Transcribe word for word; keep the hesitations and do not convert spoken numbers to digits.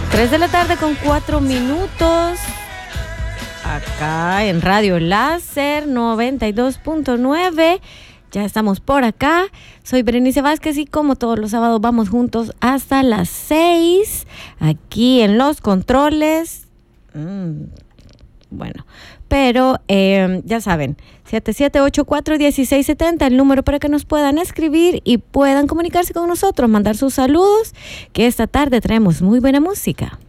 tres de la tarde con cuatro minutos. Acá en Radio Láser noventa y dos punto nueve. Ya estamos por acá. Soy Berenice Vázquez y como todos los sábados vamos juntos hasta las seis. Aquí en los controles. Mm, bueno, pero eh, ya saben, siete siete ocho cuatro uno seis siete cero, el número para que nos puedan escribir y puedan comunicarse con nosotros, mandar sus saludos, que esta tarde traemos muy buena música.